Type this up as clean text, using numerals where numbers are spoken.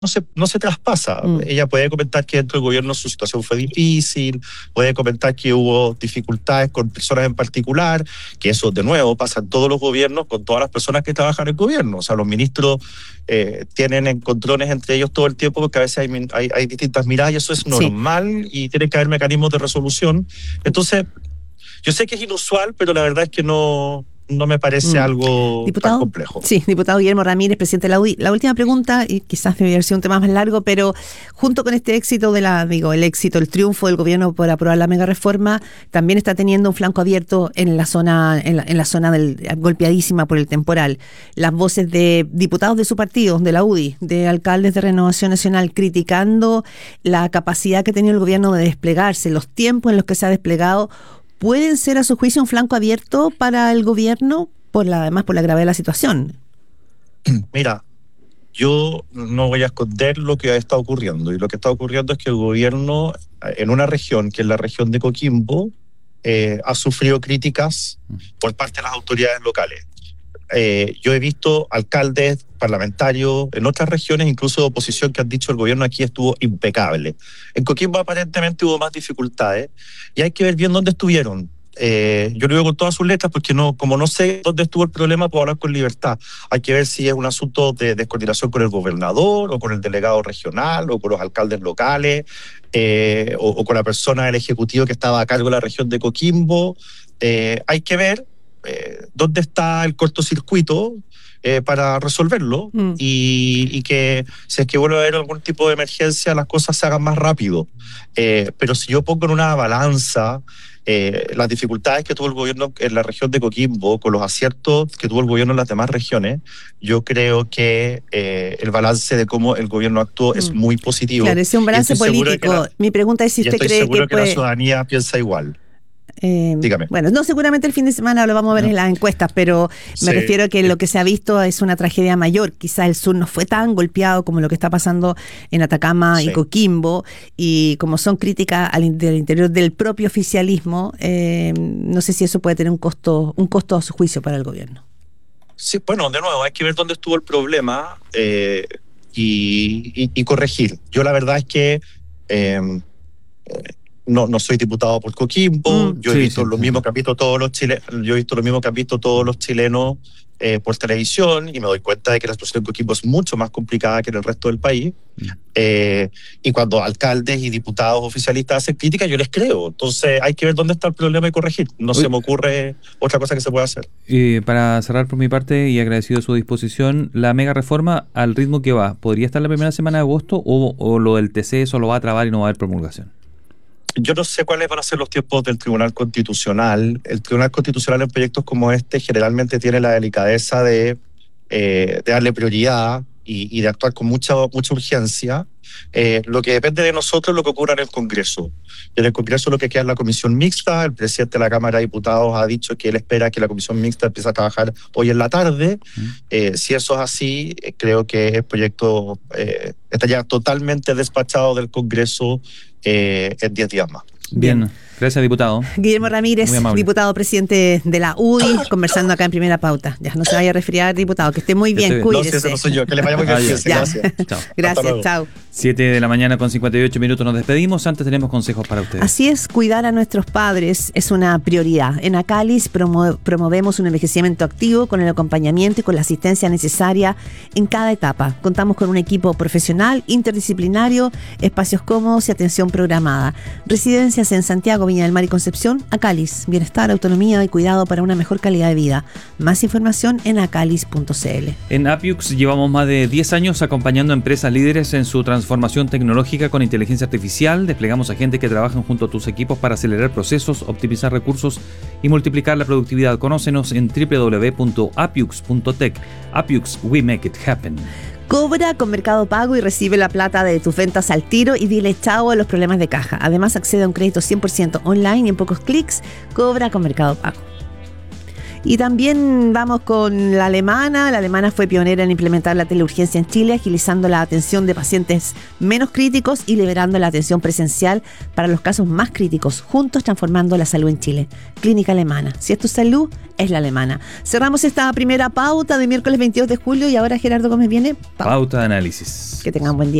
no se traspasa. Ella puede comentar que dentro del gobierno su situación fue difícil, puede comentar que hubo dificultades con personas en particular, que eso de nuevo pasa en todos los gobiernos con todas las personas que trabajan en el gobierno. O sea, los ministros tienen encontrones entre ellos todo el tiempo porque a veces hay distintas miradas y eso es normal y tiene que haber mecanismos de resolución. Entonces, yo sé que es inusual, pero la verdad es que no me parece algo tan complejo. Sí, diputado Guillermo Ramírez, presidente de la UDI. La última pregunta, y quizás debería haber sido un tema más largo, pero junto con este éxito el triunfo del gobierno por aprobar la mega reforma, también está teniendo un flanco abierto en la zona golpeadísima por el temporal. Las voces de diputados de su partido, de la UDI, de alcaldes de Renovación Nacional, criticando la capacidad que ha tenido el gobierno de desplegarse, los tiempos en los que se ha desplegado, ¿pueden ser a su juicio un flanco abierto para el gobierno, además por la gravedad de la situación? Mira, yo no voy a esconder lo que está ocurriendo. Y lo que está ocurriendo es que el gobierno, en una región, que es la región de Coquimbo, ha sufrido críticas por parte de las autoridades locales. Yo he visto alcaldes, parlamentarios en otras regiones, incluso de oposición, que han dicho el gobierno aquí estuvo impecable. En Coquimbo aparentemente hubo más dificultades y hay que ver bien dónde estuvieron. Yo lo digo con todas sus letras porque como no sé dónde estuvo el problema, puedo hablar con libertad. Hay que ver si es un asunto de descoordinación con el gobernador o con el delegado regional o con los alcaldes locales o con la persona del ejecutivo que estaba a cargo de la región de Coquimbo. Hay que ver dónde está el cortocircuito para resolverlo y que si es que vuelve a haber algún tipo de emergencia las cosas se hagan más rápido. Pero si yo pongo en una balanza las dificultades que tuvo el gobierno en la región de Coquimbo con los aciertos que tuvo el gobierno en las demás regiones, yo creo que el balance de cómo el gobierno actuó es muy positivo. Claro, es un balance político. Mi pregunta es si usted cree que la ciudadanía piensa igual. Dígame. Bueno, no, seguramente el fin de semana lo vamos a ver en las encuestas, pero me refiero a que lo que se ha visto es una tragedia mayor. Quizá el sur no fue tan golpeado como lo que está pasando en Atacama y Coquimbo, y como son críticas del interior del propio oficialismo, no sé si eso puede tener un costo a su juicio para el gobierno. Sí, bueno, de nuevo, hay que ver dónde estuvo el problema y corregir. Yo la verdad es que no soy diputado por Coquimbo. Yo he visto lo mismo que han visto todos los chilenos. Yo he visto lo mismo que han visto todos los chilenos por televisión y me doy cuenta de que la situación en Coquimbo es mucho más complicada que en el resto del país. Y cuando alcaldes y diputados oficialistas hacen críticas, yo les creo. Entonces hay que ver dónde está el problema y corregir. No se me ocurre otra cosa que se pueda hacer. Para cerrar por mi parte y agradecido a su disposición, la mega reforma al ritmo que va, ¿podría estar la primera semana de agosto o lo del TC eso lo va a trabar y no va a haber promulgación? Yo no sé cuáles van a ser los tiempos del Tribunal Constitucional. El Tribunal Constitucional en proyectos como este generalmente tiene la delicadeza de darle prioridad y de actuar con mucha urgencia. Lo que depende de nosotros es lo que ocurra en el Congreso. En el Congreso lo que queda es la comisión mixta. El presidente de la Cámara de Diputados ha dicho que él espera que la comisión mixta empiece a trabajar hoy en la tarde. Si eso es así, creo que el proyecto está ya totalmente despachado del Congreso en 10 días más. Bien. Gracias, diputado. Guillermo Ramírez, diputado presidente de la UDI, conversando acá en Primera Pauta. Ya no se vaya a resfriar, diputado, que esté muy bien, cuídese. No, si ese no soy yo, que le vaya muy bien. Gracias. Chao. Gracias, chao. 7:00 con 58 minutos nos despedimos. Antes tenemos consejos para ustedes. Así es, cuidar a nuestros padres es una prioridad. En Acalis promovemos un envejecimiento activo con el acompañamiento y con la asistencia necesaria en cada etapa. Contamos con un equipo profesional, interdisciplinario, espacios cómodos y atención programada. Residencias en Santiago, Viña del Mar y Concepción. Acalis, bienestar, autonomía y cuidado para una mejor calidad de vida. Más información en acalis.cl. En Apiux llevamos más de 10 años acompañando a empresas líderes en su transformación tecnológica con inteligencia artificial. Desplegamos a gente que trabajan junto a tus equipos para acelerar procesos, optimizar recursos y multiplicar la productividad. Conócenos en www.apiux.tech. Apiux, we make it happen. Cobra con Mercado Pago y recibe la plata de tus ventas al tiro y dile chao a los problemas de caja. Además, accede a un crédito 100% online y en pocos clics. Cobra con Mercado Pago. Y también vamos con la alemana. La alemana fue pionera en implementar la teleurgencia en Chile, agilizando la atención de pacientes menos críticos y liberando la atención presencial para los casos más críticos, juntos transformando la salud en Chile. Clínica Alemana. Si es tu salud, es la alemana. Cerramos esta primera pauta de miércoles 22 de julio y ahora Gerardo Gómez viene. Pauta de análisis. Que tengan buen día.